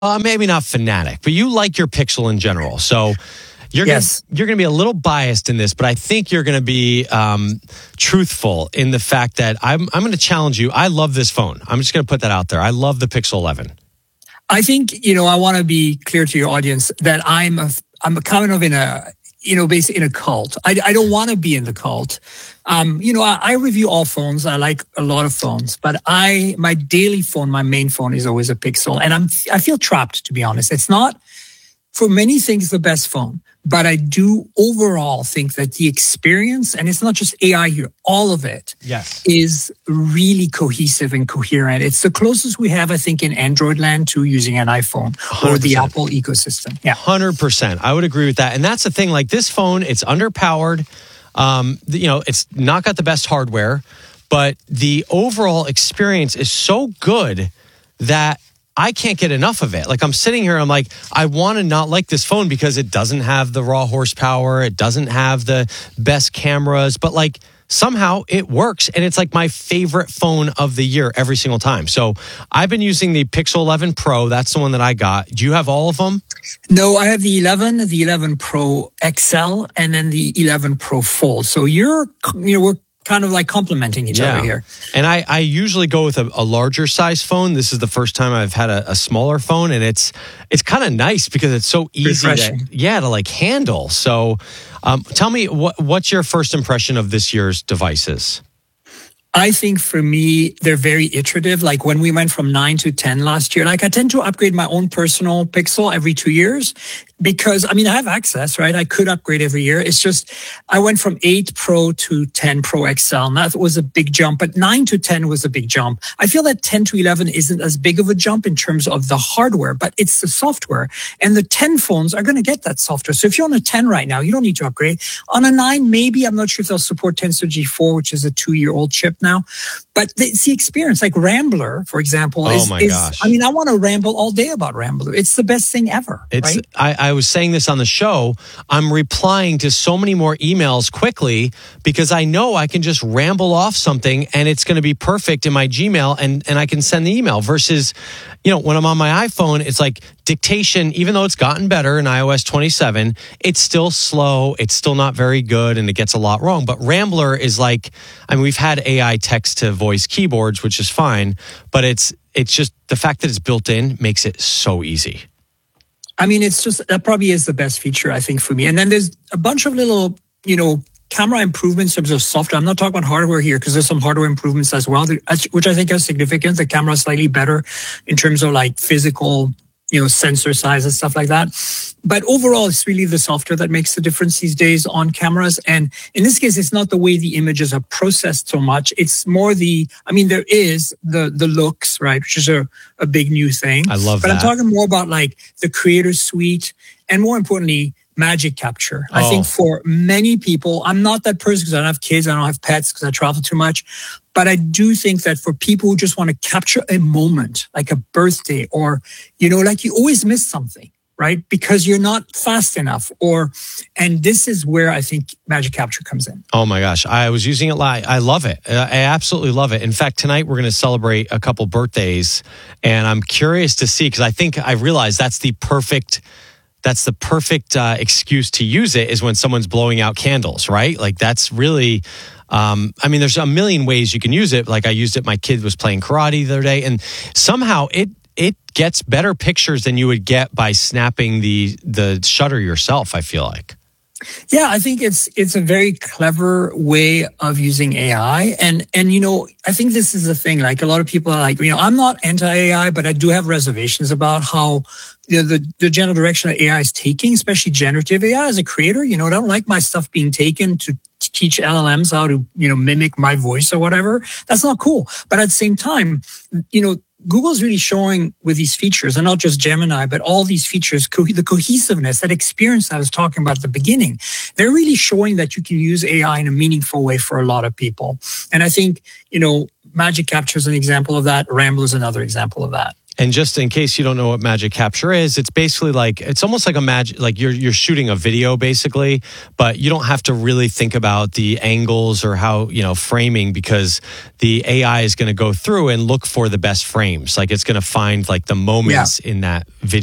maybe not fanatic, but you like your Pixel in general. So you're Yes. you're going to be a little biased in this, but I think you're going to be truthful in the fact that I'm going to challenge you. I love this phone. I'm just going to put that out there. I love the Pixel 11. I think, I want to be clear to your audience that I'm kind of in a, basically in a cult. I don't want to be in the cult. I review all phones. I like a lot of phones, but my daily phone, my main phone is always a Pixel. And I feel trapped, to be honest. It's not, for many things, the best phone, but I do overall think that the experience, and it's not just AI here, all of it is really cohesive and coherent. It's the closest we have, I think, in Android land to using an iPhone 100%. Or the Apple ecosystem. Yeah, 100%. I would agree with that. And that's the thing, like this phone, it's underpowered. It's not got the best hardware, but the overall experience is so good that I can't get enough of it. Like I'm sitting here, I'm like, I want to not like this phone because it doesn't have the raw horsepower. It doesn't have the best cameras, but like somehow it works. And it's like my favorite phone of the year every single time. So I've been using the Pixel 11 Pro. That's the one that I got. Do you have all of them? No, I have the 11 Pro XL, and then the 11 Pro Fold. So we're kind of like complementing each other here. And I usually go with a larger size phone. This is the first time I've had a smaller phone, and it's kind of nice because it's so easy to like handle. So tell me, what's your first impression of this year's devices? I think for me, they're very iterative. Like when we went from 9 to 10 last year, like I tend to upgrade my own personal Pixel every 2 years because, I have access, right? I could upgrade every year. It's just, I went from 8 Pro to 10 Pro XL, and that was a big jump, but 9 to 10 was a big jump. I feel that 10 to 11 isn't as big of a jump in terms of the hardware, but it's the software. And the 10 phones are going to get that software. So if you're on a 10 right now, you don't need to upgrade. On a 9, maybe, I'm not sure if they'll support Tensor G4, which is a 2-year-old chip now. But it's the experience. Like Rambler, for example, gosh. I want to ramble all day about Rambler. It's the best thing ever. Right? I was saying this on the show. I'm replying to so many more emails quickly because I know I can just ramble off something and it's going to be perfect in my Gmail and I can send the email versus, when I'm on my iPhone, it's like dictation, even though it's gotten better in iOS 27, it's still slow. It's still not very good and it gets a lot wrong. But Rambler is like, we've had AI text to voice keyboards, which is fine, but it's just the fact that it's built in makes it so easy. That probably is the best feature, I think, for me. And then there's a bunch of little, camera improvements in terms of software. I'm not talking about hardware here because there's some hardware improvements as well, which I think are significant. The camera is slightly better in terms of like physical, sensor size and stuff like that. But overall, it's really the software that makes the difference these days on cameras. And in this case, it's not the way the images are processed so much. It's more there is the looks, right? Which is a big new thing. I love that. But I'm talking more about like the creator suite and more importantly, magic capture. I think for many people, I'm not that person because I don't have kids, I don't have pets because I travel too much. But I do think that for people who just want to capture a moment, like a birthday or, like you always miss something, right? Because you're not fast enough and this is where I think magic capture comes in. Oh my gosh. I was using it live. I love it. I absolutely love it. In fact, tonight we're going to celebrate a couple birthdays and I'm curious to see, because I realized that's the perfect excuse to use it is when someone's blowing out candles, right? Like that's really, there's a million ways you can use it. Like I used it, my kid was playing karate the other day and somehow it gets better pictures than you would get by snapping the shutter yourself, I feel like. Yeah, I think it's a very clever way of using AI. And I think this is the thing, like a lot of people are like, I'm not anti-AI, but I do have reservations about how the general direction that AI is taking, especially generative AI as a creator. I don't like my stuff being taken to teach LLMs how to, mimic my voice or whatever. That's not cool. But at the same time, Google's really showing with these features, and not just Gemini, but all these features, the cohesiveness, that experience I was talking about at the beginning, they're really showing that you can use AI in a meaningful way for a lot of people. And I think, Magic Capture is an example of that. Rambler is another example of that. And just in case you don't know what Magic Capture is, it's basically like, it's almost like like you're shooting a video basically, but you don't have to really think about the angles or how, framing, because the AI is going to go through and look for the best frames. Like it's going to find like the moments in that video.